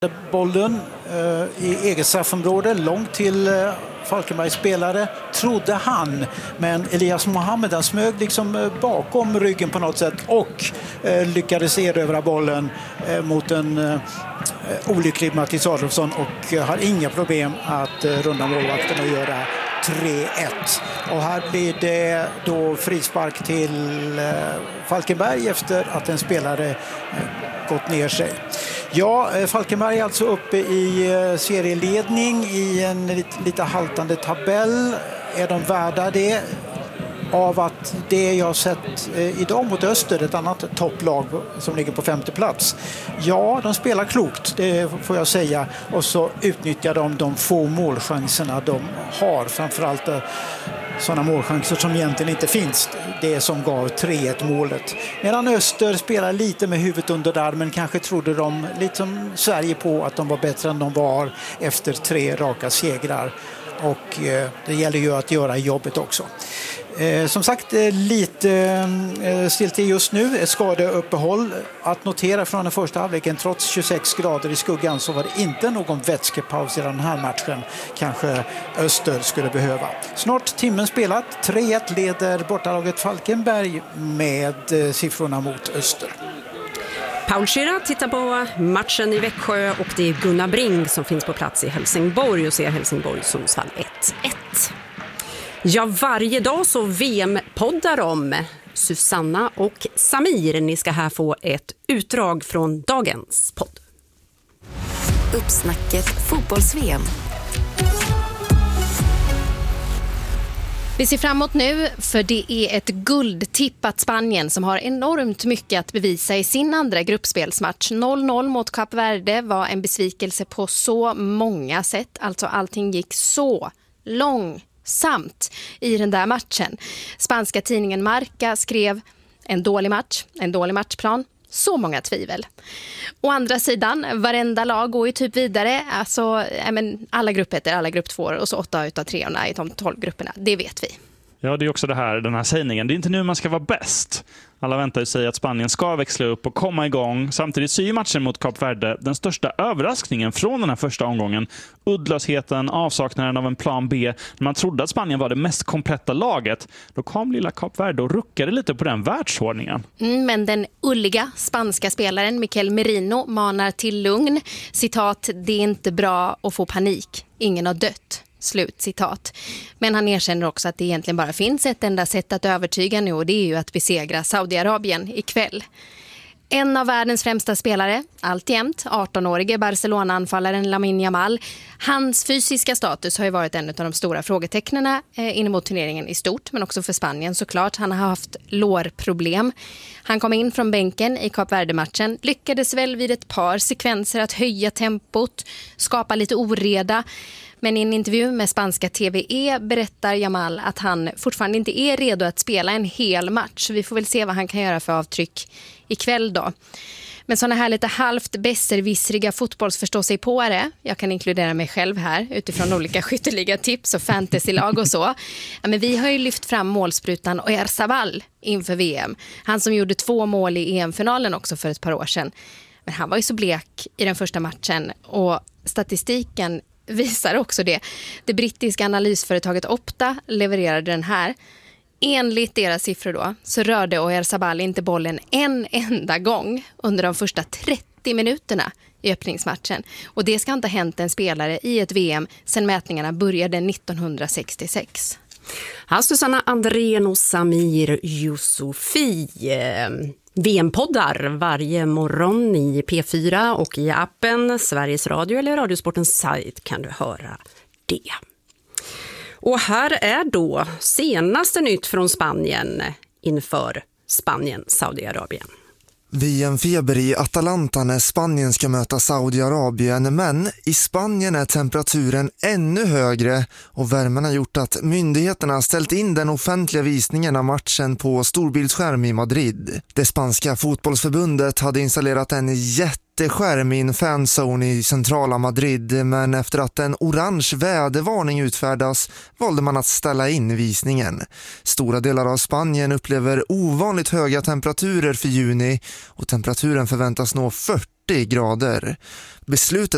Bollen i eget straffområde, långt till Falkenbergs spelare, trodde han. Men Elias Mohammed, han smög liksom bakom ryggen på något sätt och lyckades erövra bollen mot en olycklig Mattis Adolfsson och har inga problem att runda målvakten och göra 3-1. Och här blir det då frispark till Falkenberg efter att en spelare gått ner sig. Ja, Falkenberg är alltså uppe i serieledning i en lite haltande tabell. Är de värda det? Av att det jag sett idag mot Öster, ett annat topplag som ligger på 5:e plats. Ja, de spelar klokt, det får jag säga. Och så utnyttjar de få målchanserna de har. Framförallt sådana målchanser som egentligen inte finns. Det som gav 3-1 målet. Medan Öster spelar lite med huvudet under armen. Kanske trodde de, lite som Sverige, på att de var bättre än de var efter 3 raka segrar. Och det gäller ju att göra jobbet också. Som sagt, lite stilt just nu. Ett skadeuppehåll att notera från den första halvleken. Trots 26 grader i skuggan så var det inte någon vätskepaus i den här matchen. Kanske Öster skulle behöva. Snart timmen spelat. 3-1 leder bortalaget Falkenberg med siffrorna mot Öster. Paul Schürrer tittar på matchen i Växjö och det är Gunnar Bring som finns på plats i Helsingborg och ser Helsingborg-Sundsvall 1-1. Ja, varje dag så VM-poddar om Susanna och Samir. Ni ska här få ett utdrag från dagens podd. Uppsnacket fotbolls-VM. Vi ser framåt nu, för det är ett guldtippat Spanien som har enormt mycket att bevisa i sin andra gruppspelsmatch. 0-0 mot Kap Verde var en besvikelse på så många sätt. Alltså allting gick så långsamt i den där matchen. Spanska tidningen Marca skrev en dålig matchplan. Så många tvivel. Å andra sidan, varenda lag går ju typ vidare. Alltså, alla gruppettor, alla grupp 2 och så 8 utav 3 i de 12 grupperna. Det vet vi. Ja, det är också den här sägningen. Det är inte nu man ska vara bäst. Alla väntar sig att Spanien ska växla upp och komma igång. Samtidigt så är matchen mot Kap Verde den största överraskningen från den här första omgången. Uddlösheten, avsaknaden av en plan B. När man trodde att Spanien var det mest kompletta laget, då kom lilla Kap Verde och ruckade lite på den världsordningen. Men den ulliga spanska spelaren Mikel Merino manar till lugn. Citat, det är inte bra att få panik. Ingen har dött. Slut citat. Men han erkänner också att det egentligen bara finns ett enda sätt att övertyga nu, och det är ju att besegra Saudiarabien ikväll. En av världens främsta spelare, alltjämt 18-årige Barcelona-anfallaren Lamine Yamal. Hans fysiska status har ju varit en av de stora frågetecknena inemot turneringen i stort, men också för Spanien såklart. Han har haft lårproblem. Han kom in från bänken i Kap Verde-matchen, lyckades väl vid ett par sekvenser att höja tempot, skapa lite oreda. Men i en intervju med spanska TVE berättar Yamal att han fortfarande inte är redo att spela en hel match. Vi får väl se vad han kan göra för avtryck ikväll då. Men sådana här lite halvt besserwissriga fotbollsförståsigpåare, jag kan inkludera mig själv här utifrån olika skytteliga tips och fantasylag och så. Ja, men vi har ju lyft fram målsprutan Oyarzabal inför VM. Han som gjorde 2 mål i EM-finalen också för ett par år sedan. Men han var ju så blek i den första matchen, och statistiken visar också det. Det brittiska analysföretaget Opta levererade den här. Enligt deras siffror då så rörde Oyarzabal inte bollen en enda gång under de första 30 minuterna i öppningsmatchen. Och det ska inte ha hänt en spelare i ett VM sedan mätningarna började 1966. Här Susanna Andrén och Samir Yusufi. VM-poddar varje morgon i P4 och i appen Sveriges Radio eller Radiosportens sajt kan du höra det. Och här är då senaste nytt från Spanien inför Spanien-Saudiarabien. VM-feber i Atalanta när Spanien ska möta Saudiarabien, men i Spanien är temperaturen ännu högre och värmen har gjort att myndigheterna ställt in den offentliga visningen av matchen på storbildsskärm i Madrid. Det spanska fotbollsförbundet hade installerat en jätteskärm i en fanzone i centrala Madrid, men efter att en orange vädervarning utfärdas valde man att ställa in visningen. Stora delar av Spanien upplever ovanligt höga temperaturer för juni och temperaturen förväntas nå 40 grader. Beslutet